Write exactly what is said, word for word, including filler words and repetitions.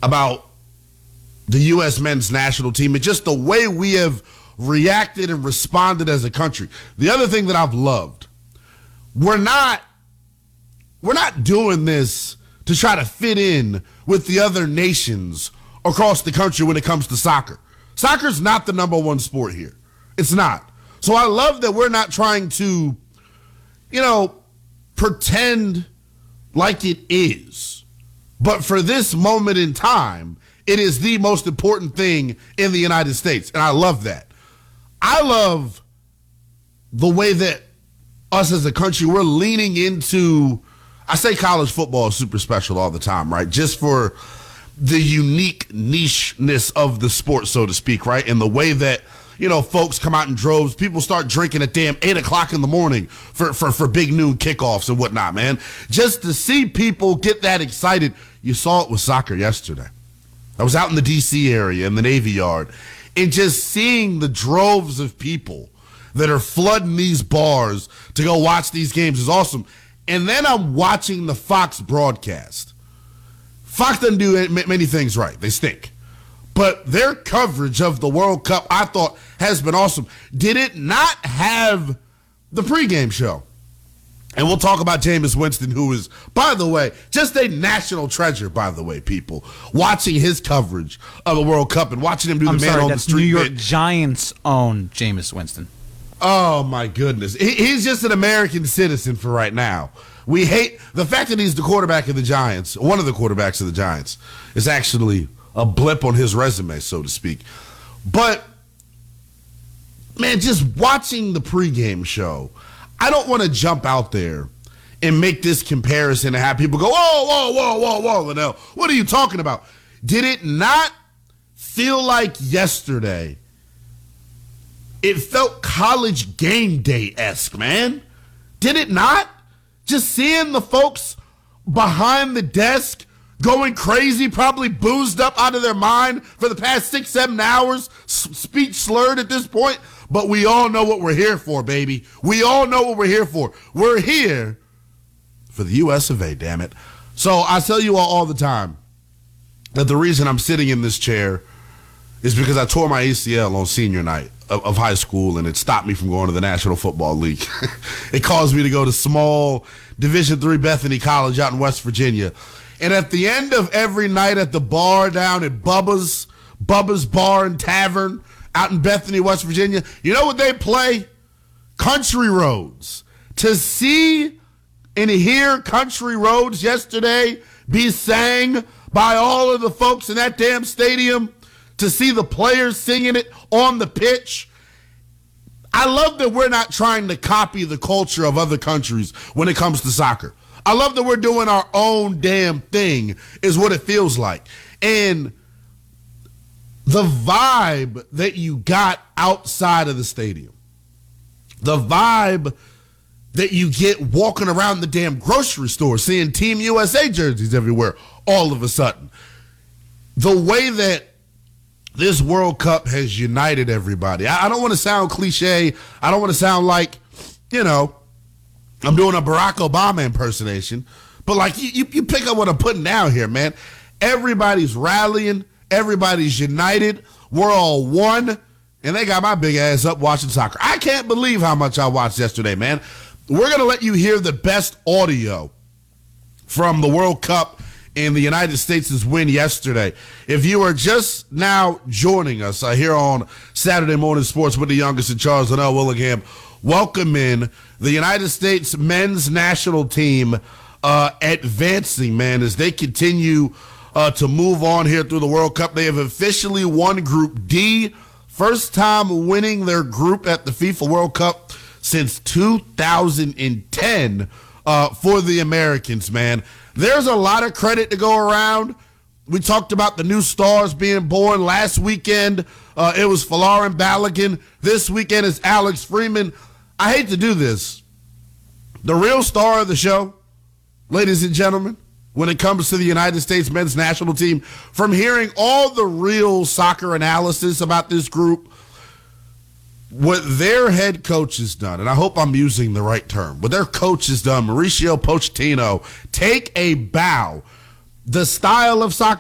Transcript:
about the U S men's national team and just the way we have reacted and responded as a country. The other thing that I've loved, we're not we're not doing this to try to fit in with the other nations across the country when it comes to soccer. Soccer's not the number one sport here. It's not. So I love that we're not trying to, you know, pretend like it is. But for this moment in time, it is the most important thing in the United States. And I love that. I love the way that us as a country, we're leaning into, I say college football is super special all the time, right? Just for the unique nicheness of the sport, so to speak, right? And the way that, you know, folks come out in droves. People start drinking at damn eight o'clock in the morning for, for, for big noon kickoffs and whatnot, man. Just to see people get that excited. You saw it with soccer yesterday. I was out in the D C area in the Navy Yard, and just seeing the droves of people that are flooding these bars to go watch these games is awesome. And then I'm watching the Fox broadcast. Fox doesn't do many things right. They stink. But their coverage of the World Cup, I thought, has been awesome. Did it not have the pregame show? And we'll talk about Jameis Winston, who is, by the way, just a national treasure, by the way, people. Watching his coverage of the World Cup and watching him do I'm the man sorry, on the that's street. New York bit. Giants own Jameis Winston. Oh, my goodness. He, he's just an American citizen for right now. We hate the fact that he's the quarterback of the Giants, one of the quarterbacks of the Giants, is actually a blip on his resume, so to speak. But, man, just watching the pregame show, I don't want to jump out there and make this comparison and have people go, whoa, whoa, whoa, whoa, whoa, Linnell, what are you talking about? Did it not feel like yesterday? It felt college game day-esque, man. Did it not? Just seeing the folks behind the desk going crazy, probably boozed up out of their mind for the past six, seven hours, speech slurred at this point. But we all know what we're here for, baby. We all know what we're here for. We're here for the U S of A, damn it. So I tell you all all the time that the reason I'm sitting in this chair is because I tore my A C L on senior night of, of high school, and it stopped me from going to the National Football League. It caused me to go to small Division three Bethany College out in West Virginia. And at the end of every night at the bar down at Bubba's, Bubba's Bar and Tavern out in Bethany, West Virginia, you know what they play? Country Roads. To see and hear Country Roads yesterday be sang by all of the folks in that damn stadium, to see the players singing it on the pitch. I love that we're not trying to copy the culture of other countries when it comes to soccer. I love that we're doing our own damn thing, is what it feels like. And the vibe that you got outside of the stadium, the vibe that you get walking around the damn grocery store, seeing Team U S A jerseys everywhere all of a sudden, the way that this World Cup has united everybody. I, I don't want to sound cliche. I don't want to sound like, you know, I'm doing a Barack Obama impersonation, but like you, you, you pick up what I'm putting down here, man. Everybody's rallying. Everybody's united. We're all one, and they got my big ass up watching soccer. I can't believe how much I watched yesterday, man. We're going to let you hear the best audio from the World Cup and the United States' win yesterday. If you are just now joining us uh, here on Saturday Morning Sports with the youngest and Charles Linnell Willingham, welcome in the United States men's national team uh, advancing, man, as they continue uh, to move on here through the World Cup. They have officially won Group D, first time winning their group at the FIFA World Cup since two thousand ten uh, for the Americans, man. There's a lot of credit to go around. We talked about the new stars being born last weekend. Uh, it was Folarin Balogun. This weekend is Alex Freeman. I hate to do this. The real star of the show, ladies and gentlemen, when it comes to the United States men's national team, from hearing all the real soccer analysis about this group, what their head coach has done, and I hope I'm using the right term, what their coach has done, Mauricio Pochettino, take a bow. The style of soccer